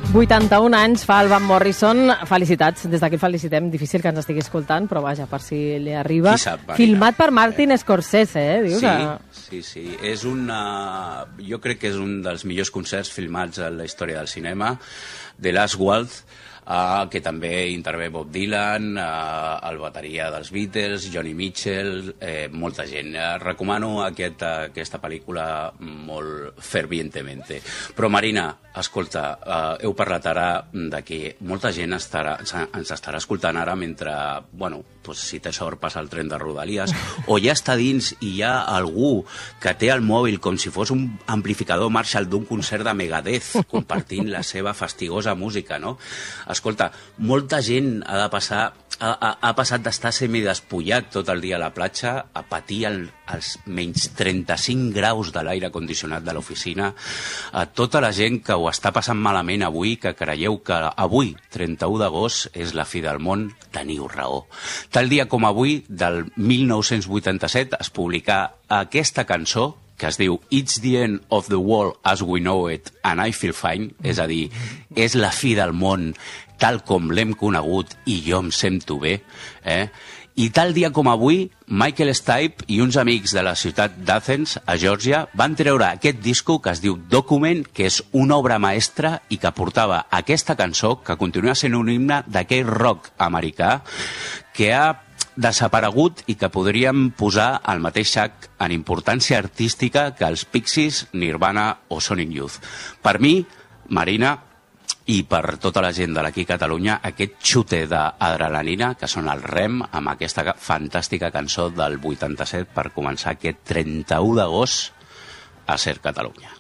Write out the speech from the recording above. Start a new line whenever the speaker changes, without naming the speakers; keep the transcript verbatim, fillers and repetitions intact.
vuitanta-un anys fa el Van Morrison. Felicitats, des d'aquí el felicitem. Difícil que ens estigui escoltant, però vaja, per si li arriba.
Sap,
filmat per Martin Scorsese, eh? Diu
sí,
que...
sí, sí. És una... Jo crec que és un dels millors concerts filmats en la història del cinema. The Last Waltz, Uh, que també intervé Bob Dylan, uh, el bateria dels Beatles, Johnny Mitchell, eh, molta gent. Uh, recomano aquest, uh, aquesta pel·lícula molt fervientemente. Però Marina, escolta, uh, heu parlat ara de que molta gent estarà, ens estarà escoltant ara mentre, bueno, pues, si té sort passa el tren de Rodalies, o ja està dins i hi ha algú que té el mòbil com si fos un amplificador Marshall d'un concert de Megadeth, compartint la seva fastigosa música, no? Escolta, molta gent ha de passar, ha, ha, ha passat d'estar semidespullat tot el dia a la platja a patir el, els menys trenta-cinc graus de l'aire condicionat de l'oficina. A tota la gent que ho està passant malament avui, que creieu que avui, trenta-u d'agost, és la fi del món, teniu raó. Tal dia com avui, del mil nou-cents vuitanta-set, es publicà aquesta cançó que es diu It's the end of the world as we know it and I feel fine, és a dir, és la fi del món tal com l'hem conegut i jo em sento bé, eh? I tal dia com avui, Michael Stipe i uns amics de la ciutat d'Athens, a Geòrgia, van treure aquest disco que es diu Document, que és una obra maestra i que portava aquesta cançó, que continua sent un himne d'aquell rock americà, que ha desaparegut i que podríem posar al mateix sac en importància artística que els Pixies, Nirvana o Sonic Youth. Per mi, Marina, i per tota la gent de l'Aquí Catalunya, aquest xute d'adrenalina, que són el Rem, amb aquesta fantàstica cançó del vuitanta-set per començar aquest trenta-u d'agost a Ser Catalunya.